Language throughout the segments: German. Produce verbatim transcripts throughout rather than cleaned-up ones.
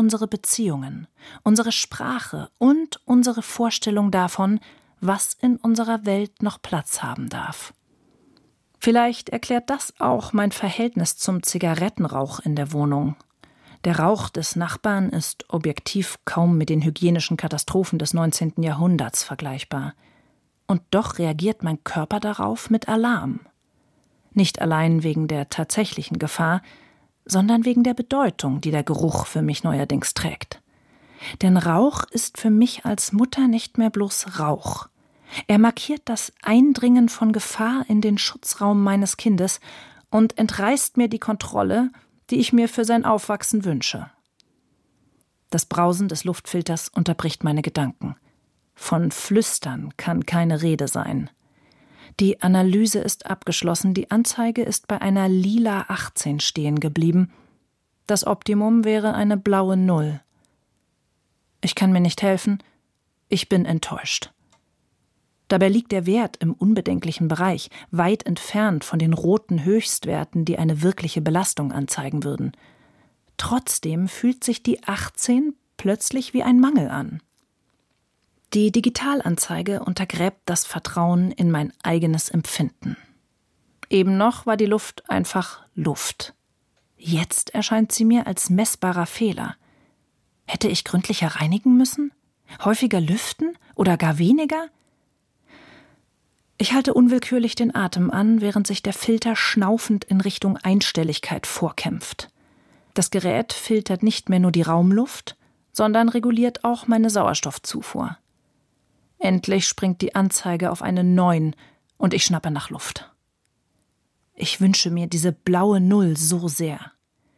unsere Beziehungen, unsere Sprache und unsere Vorstellung davon, was in unserer Welt noch Platz haben darf. Vielleicht erklärt das auch mein Verhältnis zum Zigarettenrauch in der Wohnung. Der Rauch des Nachbarn ist objektiv kaum mit den hygienischen Katastrophen des neunzehnten Jahrhunderts vergleichbar. Und doch reagiert mein Körper darauf mit Alarm. Nicht allein wegen der tatsächlichen Gefahr, sondern wegen der Bedeutung, die der Geruch für mich neuerdings trägt. Denn Rauch ist für mich als Mutter nicht mehr bloß Rauch. Er markiert das Eindringen von Gefahr in den Schutzraum meines Kindes und entreißt mir die Kontrolle, die ich mir für sein Aufwachsen wünsche. Das Brausen des Luftfilters unterbricht meine Gedanken. Von Flüstern kann keine Rede sein. Die Analyse ist abgeschlossen, die Anzeige ist bei einer lila achtzehn stehen geblieben. Das Optimum wäre eine blaue Null. Ich kann mir nicht helfen, ich bin enttäuscht. Dabei liegt der Wert im unbedenklichen Bereich, weit entfernt von den roten Höchstwerten, die eine wirkliche Belastung anzeigen würden. Trotzdem fühlt sich die achtzehn plötzlich wie ein Mangel an. Die Digitalanzeige untergräbt das Vertrauen in mein eigenes Empfinden. Eben noch war die Luft einfach Luft. Jetzt erscheint sie mir als messbarer Fehler. Hätte ich gründlicher reinigen müssen? Häufiger lüften oder gar weniger? Ich halte unwillkürlich den Atem an, während sich der Filter schnaufend in Richtung Einstelligkeit vorkämpft. Das Gerät filtert nicht mehr nur die Raumluft, sondern reguliert auch meine Sauerstoffzufuhr. Endlich springt die Anzeige auf eine neun und ich schnappe nach Luft. Ich wünsche mir diese blaue Null so sehr.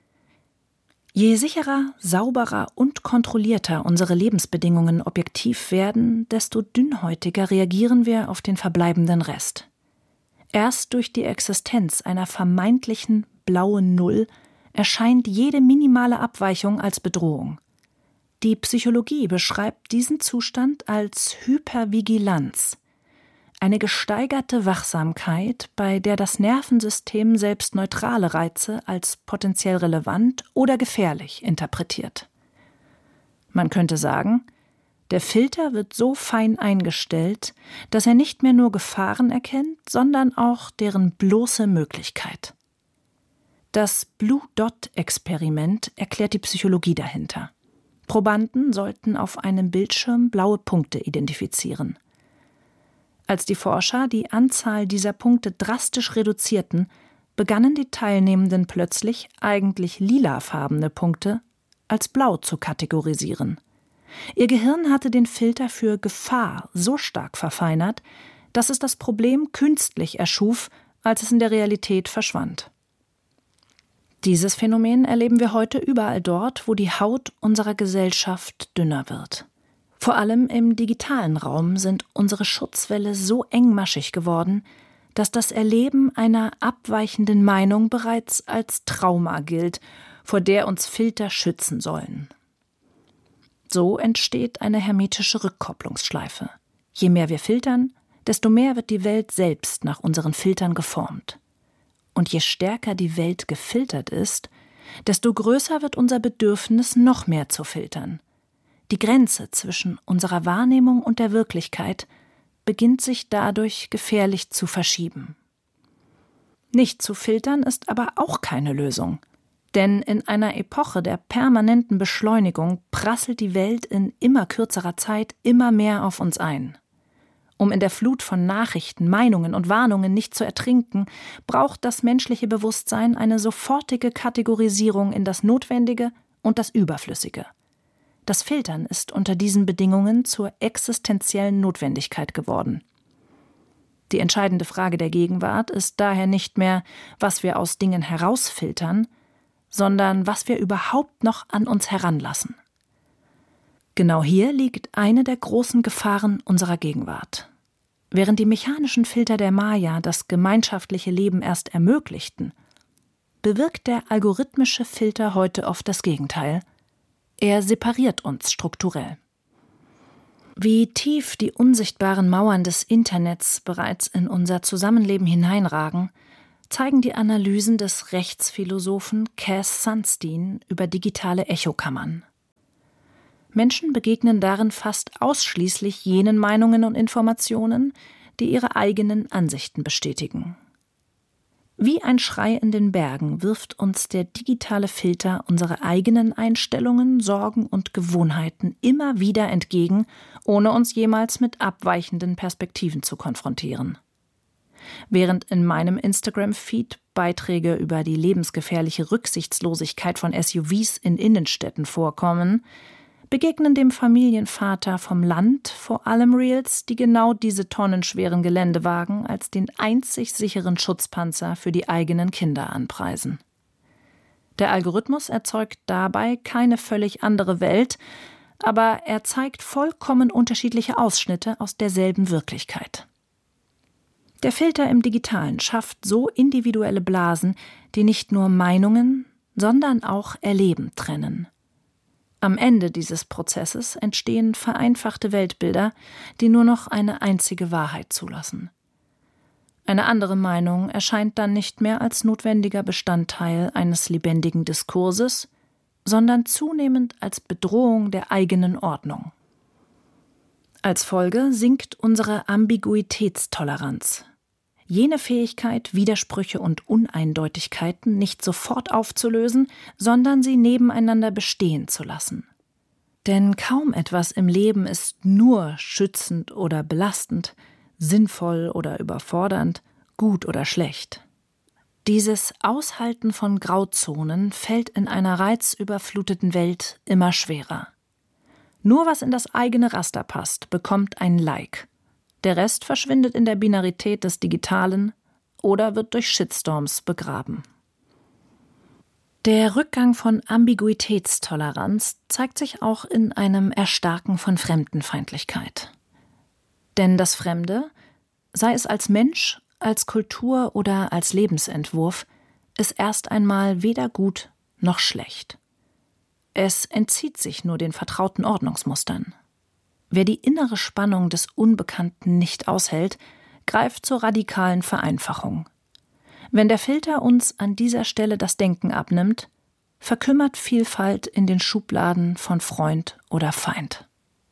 Je sicherer, sauberer und kontrollierter unsere Lebensbedingungen objektiv werden, desto dünnhäutiger reagieren wir auf den verbleibenden Rest. Erst durch die Existenz einer vermeintlichen blauen Null erscheint jede minimale Abweichung als Bedrohung. Die Psychologie beschreibt diesen Zustand als Hypervigilanz, eine gesteigerte Wachsamkeit, bei der das Nervensystem selbst neutrale Reize als potenziell relevant oder gefährlich interpretiert. Man könnte sagen, der Filter wird so fein eingestellt, dass er nicht mehr nur Gefahren erkennt, sondern auch deren bloße Möglichkeit. Das Blue-Dot-Experiment erklärt die Psychologie dahinter. Probanden sollten auf einem Bildschirm blaue Punkte identifizieren. Als die Forscher die Anzahl dieser Punkte drastisch reduzierten, begannen die Teilnehmenden plötzlich eigentlich lilafarbene Punkte als blau zu kategorisieren. Ihr Gehirn hatte den Filter für Gefahr so stark verfeinert, dass es das Problem künstlich erschuf, als es in der Realität verschwand. Dieses Phänomen erleben wir heute überall dort, wo die Haut unserer Gesellschaft dünner wird. Vor allem im digitalen Raum sind unsere Schutzwälle so engmaschig geworden, dass das Erleben einer abweichenden Meinung bereits als Trauma gilt, vor der uns Filter schützen sollen. So entsteht eine hermetische Rückkopplungsschleife. Je mehr wir filtern, desto mehr wird die Welt selbst nach unseren Filtern geformt. Und je stärker die Welt gefiltert ist, desto größer wird unser Bedürfnis, noch mehr zu filtern. Die Grenze zwischen unserer Wahrnehmung und der Wirklichkeit beginnt sich dadurch gefährlich zu verschieben. Nicht zu filtern ist aber auch keine Lösung. Denn in einer Epoche der permanenten Beschleunigung prasselt die Welt in immer kürzerer Zeit immer mehr auf uns ein. Um in der Flut von Nachrichten, Meinungen und Warnungen nicht zu ertrinken, braucht das menschliche Bewusstsein eine sofortige Kategorisierung in das Notwendige und das Überflüssige. Das Filtern ist unter diesen Bedingungen zur existenziellen Notwendigkeit geworden. Die entscheidende Frage der Gegenwart ist daher nicht mehr, was wir aus Dingen herausfiltern, sondern was wir überhaupt noch an uns heranlassen. Genau hier liegt eine der großen Gefahren unserer Gegenwart. Während die mechanischen Filter der Maya das gemeinschaftliche Leben erst ermöglichten, bewirkt der algorithmische Filter heute oft das Gegenteil. Er separiert uns strukturell. Wie tief die unsichtbaren Mauern des Internets bereits in unser Zusammenleben hineinragen, zeigen die Analysen des Rechtsphilosophen Cass Sunstein über digitale Echokammern. Menschen begegnen darin fast ausschließlich jenen Meinungen und Informationen, die ihre eigenen Ansichten bestätigen. Wie ein Schrei in den Bergen wirft uns der digitale Filter unsere eigenen Einstellungen, Sorgen und Gewohnheiten immer wieder entgegen, ohne uns jemals mit abweichenden Perspektiven zu konfrontieren. Während in meinem Instagram-Feed Beiträge über die lebensgefährliche Rücksichtslosigkeit von S U Vs in Innenstädten vorkommen, begegnen dem Familienvater vom Land vor allem Reels, die genau diese tonnenschweren Geländewagen als den einzig sicheren Schutzpanzer für die eigenen Kinder anpreisen. Der Algorithmus erzeugt dabei keine völlig andere Welt, aber er zeigt vollkommen unterschiedliche Ausschnitte aus derselben Wirklichkeit. Der Filter im Digitalen schafft so individuelle Blasen, die nicht nur Meinungen, sondern auch Erleben trennen. Am Ende dieses Prozesses entstehen vereinfachte Weltbilder, die nur noch eine einzige Wahrheit zulassen. Eine andere Meinung erscheint dann nicht mehr als notwendiger Bestandteil eines lebendigen Diskurses, sondern zunehmend als Bedrohung der eigenen Ordnung. Als Folge sinkt unsere Ambiguitätstoleranz. Jene Fähigkeit, Widersprüche und Uneindeutigkeiten nicht sofort aufzulösen, sondern sie nebeneinander bestehen zu lassen. Denn kaum etwas im Leben ist nur schützend oder belastend, sinnvoll oder überfordernd, gut oder schlecht. Dieses Aushalten von Grauzonen fällt in einer reizüberfluteten Welt immer schwerer. Nur was in das eigene Raster passt, bekommt ein Like. Der Rest verschwindet in der Binarität des Digitalen oder wird durch Shitstorms begraben. Der Rückgang von Ambiguitätstoleranz zeigt sich auch in einem Erstarken von Fremdenfeindlichkeit. Denn das Fremde, sei es als Mensch, als Kultur oder als Lebensentwurf, ist erst einmal weder gut noch schlecht. Es entzieht sich nur den vertrauten Ordnungsmustern. Wer die innere Spannung des Unbekannten nicht aushält, greift zur radikalen Vereinfachung. Wenn der Filter uns an dieser Stelle das Denken abnimmt, verkümmert Vielfalt in den Schubladen von Freund oder Feind.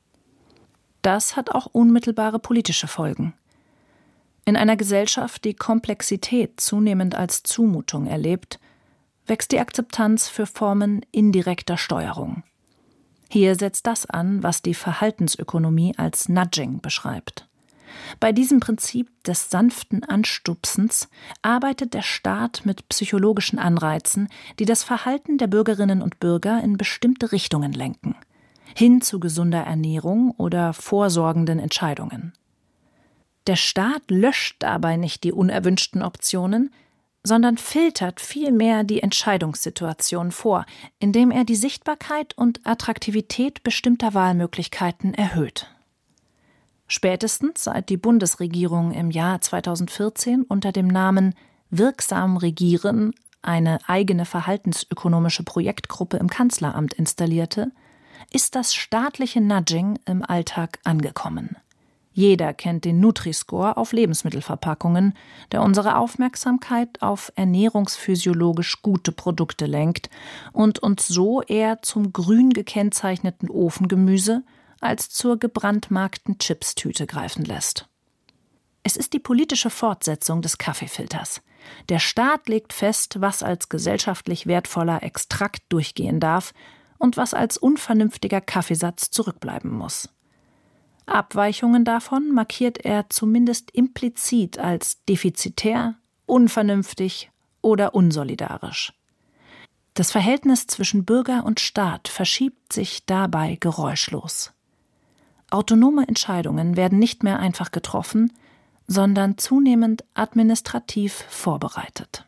Das hat auch unmittelbare politische Folgen. In einer Gesellschaft, die Komplexität zunehmend als Zumutung erlebt, wächst die Akzeptanz für Formen indirekter Steuerung. Hier setzt das an, was die Verhaltensökonomie als Nudging beschreibt. Bei diesem Prinzip des sanften Anstupsens arbeitet der Staat mit psychologischen Anreizen, die das Verhalten der Bürgerinnen und Bürger in bestimmte Richtungen lenken, hin zu gesunder Ernährung oder vorsorgenden Entscheidungen. Der Staat löscht dabei nicht die unerwünschten Optionen, sondern filtert vielmehr die Entscheidungssituation vor, indem er die Sichtbarkeit und Attraktivität bestimmter Wahlmöglichkeiten erhöht. Spätestens seit die Bundesregierung im Jahr zweitausendvierzehn unter dem Namen Wirksam Regieren eine eigene verhaltensökonomische Projektgruppe im Kanzleramt installierte, ist das staatliche Nudging im Alltag angekommen. Jeder kennt den Nutri-Score auf Lebensmittelverpackungen, der unsere Aufmerksamkeit auf ernährungsphysiologisch gute Produkte lenkt und uns so eher zum grün gekennzeichneten Ofengemüse als zur gebrandmarkten Chipstüte greifen lässt. Es ist die politische Fortsetzung des Kaffeefilters. Der Staat legt fest, was als gesellschaftlich wertvoller Extrakt durchgehen darf und was als unvernünftiger Kaffeesatz zurückbleiben muss. Abweichungen davon markiert er zumindest implizit als defizitär, unvernünftig oder unsolidarisch. Das Verhältnis zwischen Bürger und Staat verschiebt sich dabei geräuschlos. Autonome Entscheidungen werden nicht mehr einfach getroffen, sondern zunehmend administrativ vorbereitet.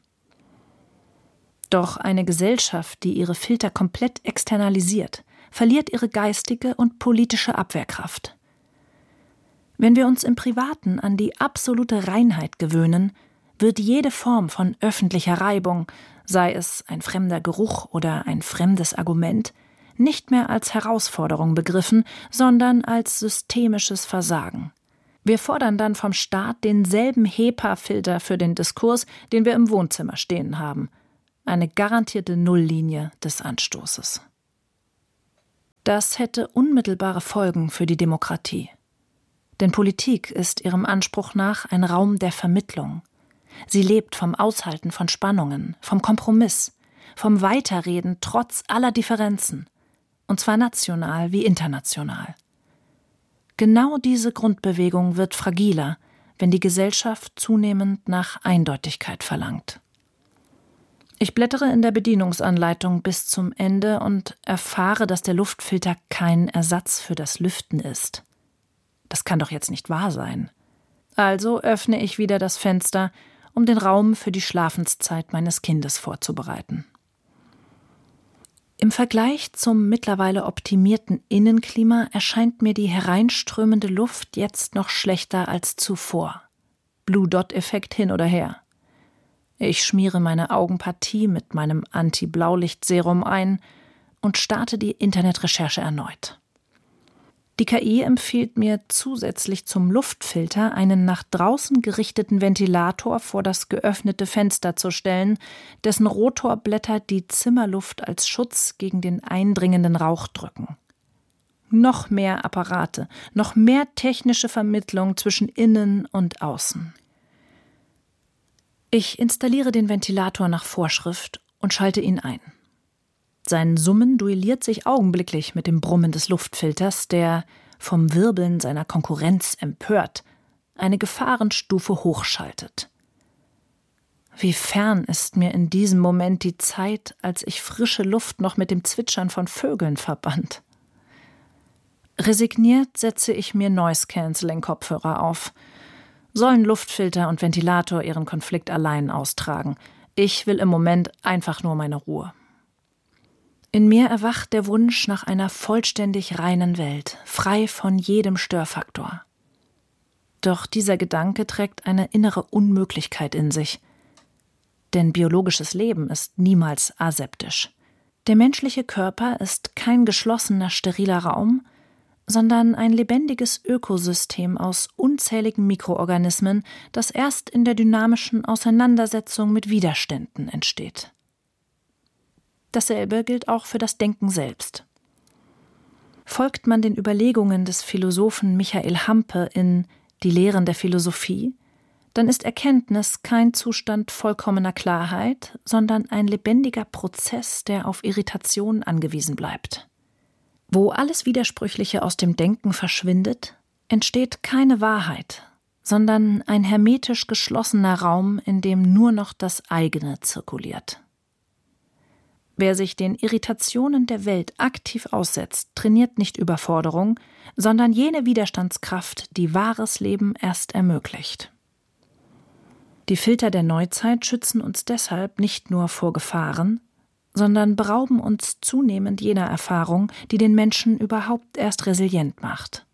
Doch eine Gesellschaft, die ihre Filter komplett externalisiert, verliert ihre geistige und politische Abwehrkraft. Wenn wir uns im Privaten an die absolute Reinheit gewöhnen, wird jede Form von öffentlicher Reibung, sei es ein fremder Geruch oder ein fremdes Argument, nicht mehr als Herausforderung begriffen, sondern als systemisches Versagen. Wir fordern dann vom Staat denselben HEPA-Filter für den Diskurs, den wir im Wohnzimmer stehen haben. Eine garantierte Nulllinie des Anstoßes. Das hätte unmittelbare Folgen für die Demokratie. Denn Politik ist ihrem Anspruch nach ein Raum der Vermittlung. Sie lebt vom Aushalten von Spannungen, vom Kompromiss, vom Weiterreden trotz aller Differenzen, und zwar national wie international. Genau diese Grundbewegung wird fragiler, wenn die Gesellschaft zunehmend nach Eindeutigkeit verlangt. Ich blättere in der Bedienungsanleitung bis zum Ende und erfahre, dass der Luftfilter kein Ersatz für das Lüften ist. Das kann doch jetzt nicht wahr sein. Also öffne ich wieder das Fenster, um den Raum für die Schlafenszeit meines Kindes vorzubereiten. Im Vergleich zum mittlerweile optimierten Innenklima erscheint mir die hereinströmende Luft jetzt noch schlechter als zuvor. Blue-Dot-Effekt hin oder her. Ich schmiere meine Augenpartie mit meinem Anti-Blaulicht-Serum ein und starte die Internetrecherche erneut. Die K I empfiehlt mir zusätzlich zum Luftfilter einen nach draußen gerichteten Ventilator vor das geöffnete Fenster zu stellen, dessen Rotorblätter die Zimmerluft als Schutz gegen den eindringenden Rauch drücken. Noch mehr Apparate, noch mehr technische Vermittlung zwischen innen und außen. Ich installiere den Ventilator nach Vorschrift und schalte ihn ein. Sein Summen duelliert sich augenblicklich mit dem Brummen des Luftfilters, der, vom Wirbeln seiner Konkurrenz empört, eine Gefahrenstufe hochschaltet. Wie fern ist mir in diesem Moment die Zeit, als ich frische Luft noch mit dem Zwitschern von Vögeln verband. Resigniert setze ich mir Noise-Canceling-Kopfhörer auf. Sollen Luftfilter und Ventilator ihren Konflikt allein austragen. Ich will im Moment einfach nur meine Ruhe. In mir erwacht der Wunsch nach einer vollständig reinen Welt, frei von jedem Störfaktor. Doch dieser Gedanke trägt eine innere Unmöglichkeit in sich. Denn biologisches Leben ist niemals aseptisch. Der menschliche Körper ist kein geschlossener, steriler Raum, sondern ein lebendiges Ökosystem aus unzähligen Mikroorganismen, das erst in der dynamischen Auseinandersetzung mit Widerständen entsteht. Dasselbe gilt auch für das Denken selbst. Folgt man den Überlegungen des Philosophen Michael Hampe in Die Lehren der Philosophie, dann ist Erkenntnis kein Zustand vollkommener Klarheit, sondern ein lebendiger Prozess, der auf Irritation angewiesen bleibt. Wo alles Widersprüchliche aus dem Denken verschwindet, entsteht keine Wahrheit, sondern ein hermetisch geschlossener Raum, in dem nur noch das eigene zirkuliert. Wer sich den Irritationen der Welt aktiv aussetzt, trainiert nicht Überforderung, sondern jene Widerstandskraft, die wahres Leben erst ermöglicht. Die Filter der Neuzeit schützen uns deshalb nicht nur vor Gefahren, sondern berauben uns zunehmend jener Erfahrung, die den Menschen überhaupt erst resilient macht.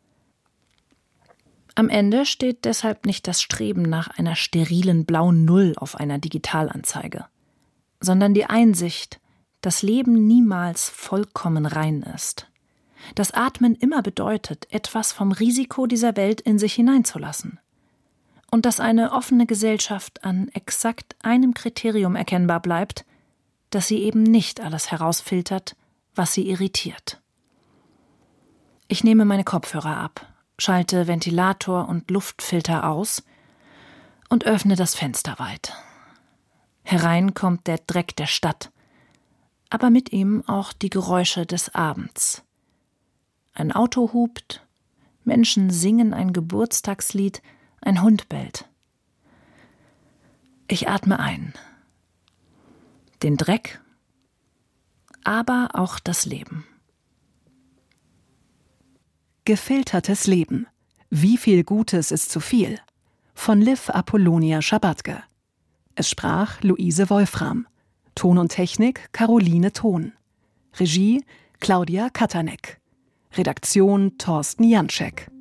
Am Ende steht deshalb nicht das Streben nach einer sterilen blauen Null auf einer Digitalanzeige, sondern die Einsicht, dass Leben niemals vollkommen rein ist. Das Atmen immer bedeutet, etwas vom Risiko dieser Welt in sich hineinzulassen. Und dass eine offene Gesellschaft an exakt einem Kriterium erkennbar bleibt, dass sie eben nicht alles herausfiltert, was sie irritiert. Ich nehme meine Kopfhörer ab, schalte Ventilator und Luftfilter aus und öffne das Fenster weit. Herein kommt der Dreck der Stadt, aber mit ihm auch die Geräusche des Abends. Ein Auto hupt, Menschen singen ein Geburtstagslied, ein Hund bellt. Ich atme ein. Den Dreck, aber auch das Leben. Gefiltertes Leben. Wie viel Gutes ist zu viel? Von Liv Apollonia Schabatke. Es sprach Luise Wolfram. Ton und Technik Caroline Thon. Regie Claudia Katanek. Redaktion Thorsten Janczek.